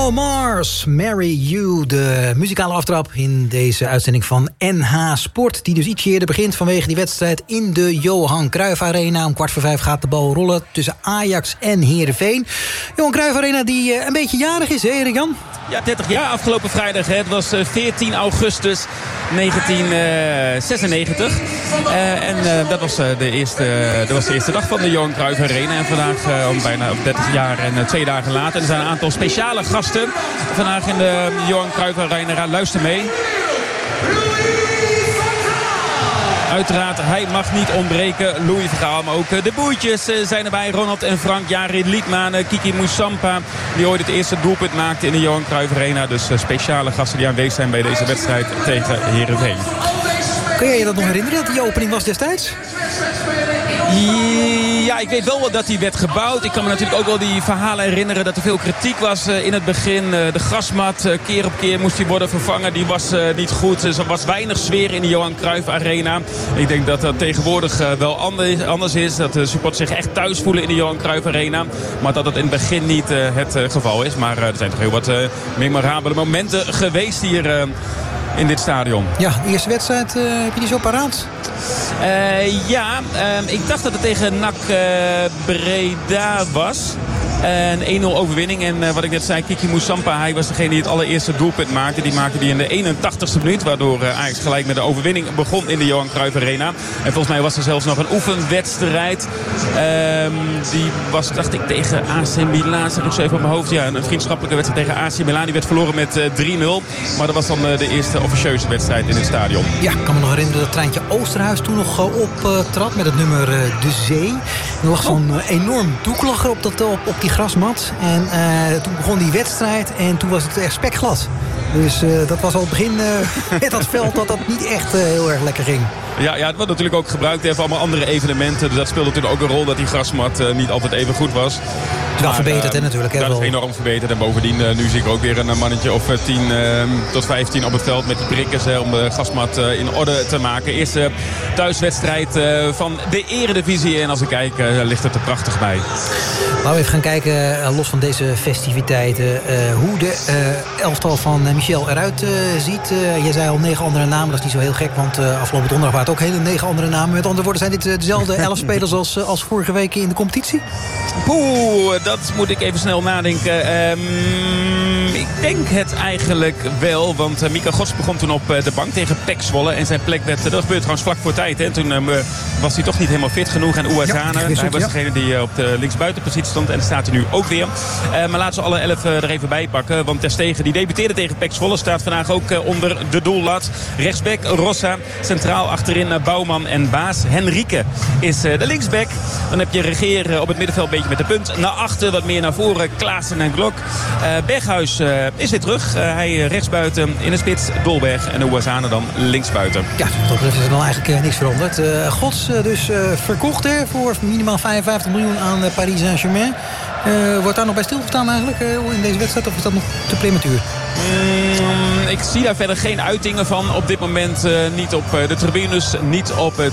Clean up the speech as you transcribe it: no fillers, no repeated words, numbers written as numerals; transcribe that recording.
Bruno Mars, Marry You. De muzikale aftrap in deze uitzending van NH Sport. Die dus iets eerder begint vanwege die wedstrijd in de Johan Cruijff Arena. Om 4:15 gaat de bal rollen tussen Ajax en Heerenveen. Johan Cruijff Arena die een beetje jarig is, hè Erik-Jan? Ja, 30 jaar afgelopen vrijdag. Hè. Het was 14 augustus 1996. Dat was de eerste dag van de Johan Cruijff Arena. En vandaag om bijna 30 jaar en 2 dagen later. Er zijn een aantal speciale gasten vandaag in de Johan Cruijff Arena. Luister mee. Uiteraard, hij mag niet ontbreken. Louis van Gaal, maar ook de boertjes zijn erbij. Ronald en Frank, Jari Liedman, Kiki Moussampa. Die ooit het eerste doelpunt maakte in de Johan Cruijff Arena. Dus speciale gasten die aanwezig zijn bij deze wedstrijd tegen Heerenveen. Kun je je dat nog herinneren, dat die opening was destijds? Ja, ik weet wel dat die werd gebouwd. Ik kan me natuurlijk ook wel die verhalen herinneren dat er veel kritiek was in het begin. De grasmat, keer op keer moest die worden vervangen. Die was niet goed. Er was weinig sfeer in de Johan Cruijff Arena. Ik denk dat dat tegenwoordig wel anders is. Dat de supporters zich echt thuis voelen in de Johan Cruijff Arena. Maar dat het in het begin niet het geval is. Maar er zijn toch heel wat memorabele momenten geweest hier in dit stadion. Ja, de eerste wedstrijd, heb je die zo paraat? Ik dacht dat het tegen NAC Breda was. Een 1-0 overwinning. En wat ik net zei, Kiki Moussampa, hij was degene die het allereerste doelpunt maakte. Die maakte die in de 81ste minuut. Waardoor Ajax gelijk met de overwinning begon in de Johan Cruijff Arena. En volgens mij was er zelfs nog een oefenwedstrijd. Die was, dacht ik, tegen AC Milan. Zeg ik zo even op mijn hoofd. Ja, een vriendschappelijke wedstrijd tegen AC Milan. Die werd verloren met 3-0. Maar dat was dan de eerste officieuze wedstrijd in het stadion. Ja, ik kan me nog herinneren dat Treintje Oosterhuis toen nog optrad met het nummer De Zee. Er lag zo'n enorm doeklacher op die grasmat. En toen begon die wedstrijd en toen was het echt spekglad. Dus dat was al het begin met dat veld dat niet echt heel erg lekker ging. Ja, het wordt natuurlijk ook gebruikt voor allemaal andere evenementen. Dus dat speelde natuurlijk ook een rol dat die grasmat niet altijd even goed was. Het is wel verbeterd, hè, natuurlijk. Hè, dat is enorm verbeterd. En bovendien, nu zie ik ook weer een mannetje of 10 tot 15 op het veld met die prikkers om de grasmat in orde te maken. Eerste thuiswedstrijd van de Eredivisie. En als ik kijk, ligt het er prachtig bij. Laten we even gaan kijken, los van deze festiviteiten, hoe de elftal van Michel eruit ziet. Jij zei al 9 andere namen, dat is niet zo heel gek, want afgelopen donderdag waren het ook hele 9 andere namen. Met andere woorden, zijn dit dezelfde 11 spelers als vorige week in de competitie? Dat moet ik even snel nadenken. Ik denk het eigenlijk wel, want Mika Gods begon toen op de bank tegen PEC Zwolle. En zijn plek werd, dat gebeurde trouwens vlak voor tijd. Hè. Toen was hij toch niet helemaal fit genoeg. En Ouazzane, hij was degene die op de linksbuitenpositie stond. En dat staat hij nu ook weer. Maar laten we alle 11 er even bij pakken. Want Ter Stegen, die debuteerde tegen PEC Zwolle, staat vandaag ook onder de doellat. Rechtsback Rossa, centraal achterin Bouwman en Baas. Henrique is de linksback. Dan heb je Regeer op het middenveld een beetje met de punt. Naar achter, wat meer naar voren, Klaassen en Glok. Berghuis is weer terug. Hij rechtsbuiten in de spits, Dolberg en Ouazzane dan linksbuiten. Ja, dat is er dan eigenlijk niks veranderd. Gods dus verkocht voor minimaal 55 miljoen aan Paris Saint-Germain. Wordt daar nog bij stilgestaan eigenlijk in deze wedstrijd? Of is dat nog te prematuur? Ik zie daar verder geen uitingen van. Op dit moment niet op de tribunes, niet op het